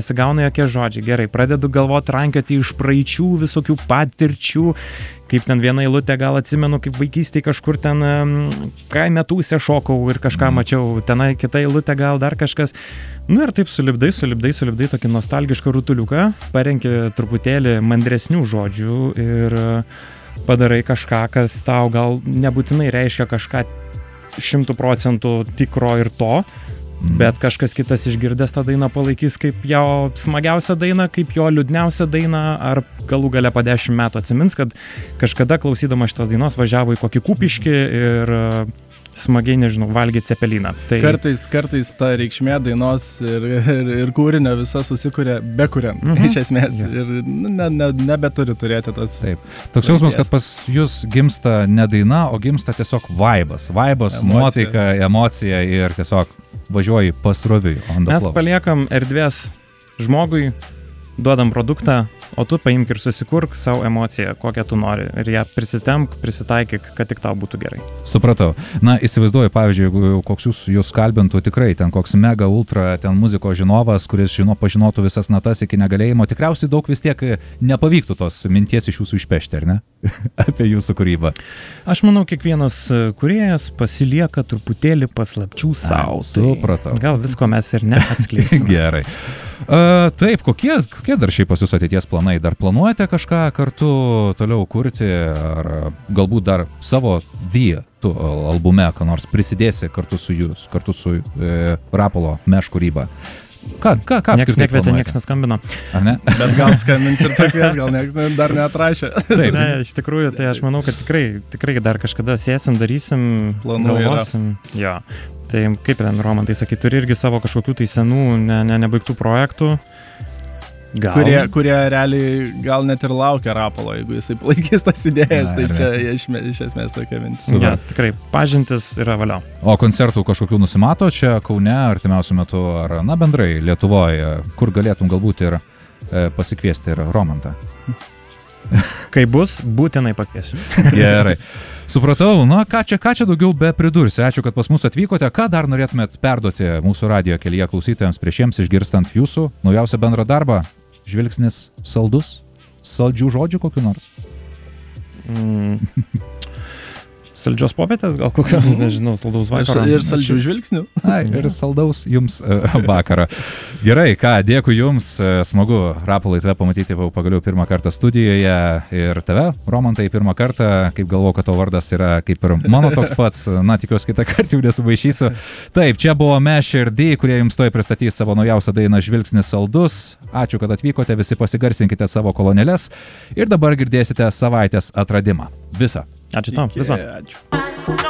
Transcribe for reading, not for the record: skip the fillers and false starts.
nesigauna jokie žodžiai. Gerai, pradedu galvoti, rankioti iš praeičių visokių patirčių, kaip ten viena eilutė, gal atsimenu, kaip vaikystėje kažkur ten kaime tūse šokau ir kažką mačiau, tenai kita eilutė, gal dar kažkas. Nu ir taip sulipdai tokį nostalgišką rutuliuką, parenki truputėlį mandresnių žodžių ir padarai kažką, kas tau gal nebūtinai reiškia kažką 100% tikro ir to, bet kažkas kitas išgirdęs tą dainą palaikys kaip jo smagiausią dainą, kaip jo liūdniausią dainą, ar galų gale po 10 metų atsimins, kad kažkada klausydama šitos dainos važiavo į kokį Kupiškį ir smagiai, nežinau, valgė cepeliną. Tai kartais ta reikšmė dainos ir kūrinio visa susikūrė bekuriant, iš esmės. Ir nebeturi turėti tas... Taip. Toks jausmas, kad pas jūs gimsta ne daina, o gimsta tiesiog vaibas. Vaibas, nuotaika, emocija ir tiesiog važiuoji pasroviui. Mes paliekam erdvės žmogui, duodam produktą, o tu paimk ir susikurk savo emociją, kokią tu nori. Ir ją prisitemk, prisitaikyk, kad tik tau būtų gerai. Supratau. Na, įsivaizduoju, pavyzdžiui, jeigu koks jūs kalbintų tikrai ten koks mega ultra ten muzikos žinovas, kuris pažinotų visas natas iki negalėjimo, tikriausiai daug vis tiek nepavyktų tos minties iš jūsų išpešti, ar ne? Apie jūsų kūrybą. Aš manau, kiekvienas kūrėjas pasilieka truputėlį paslapčių savo. Supratau. Gal visko mes ir neatskleistume. Gerai. Taip, kokie dar šiaip pas jūs ateities planai? Dar planuojate kažką kartu toliau kurti, ar galbūt dar savo albume, ką nors prisidėsi kartu su Rapolo Meš kūryba? Ką Niekas nekvietė, niekas neskambino. Ar ne? Bet gal skambins ir pakvies, gal niekas dar neatrašė. Taip. Ne, iš tikrųjų, tai aš manau, kad tikrai dar kažkada sėsim, darysim, galvosim. Jo. Tai kaip ten, Romantai, sakai, turi irgi savo kažkokių tai senų, nebaigtų projektų. Kurie realiai gal net ir laukia Rapolo, jeigu jisai palaikys tas idėjas, tai čia iš esmės tokia mintis. Ja, tikrai, pažintis yra valio. O koncertų kažkokių nusimato čia Kaune artimiausiu metu, ar bendrai Lietuvoje, kur galėtum galbūt ir pasikviesti ir Romantą? Kai bus, būtinai pakviesiu. Gerai. Supratau, ką čia daugiau be pridursi. Ačiū, kad pas mus atvykote. Ką dar norėtumėt perduoti mūsų radijo kelyje klausytojams prieš jiems išgirstant jūsų naujausią bendrą darbą? Žvilgsnis saldus? Saldžių žodžių kokiu nors? Saldžios popietės, gal kokio, nežinau, saldaus vakaro. Ir saldžių žvilgsnių. Ir saldaus jums vakarą. Gerai, dėkui jums, smagu, Rapolai, tave pamatyti pagaliau pirmą kartą studijoje ir tave, Romantai, pirmą kartą, kaip galvoju, kad tavo vardas yra kaip ir mano toks pats, tikiuosi kitą kartą jau nesumaišysiu. Taip, čia buvo Meš ir D, kurie jums toj pristatys savo naujausią dainą Žvilgsnis saldus. Ačiū, kad atvykote, visi pasigarsinkite savo kolonėles ir dabar girdėsite savaitės atradimą. Visą. Ačiū tau, visą. Ačiū.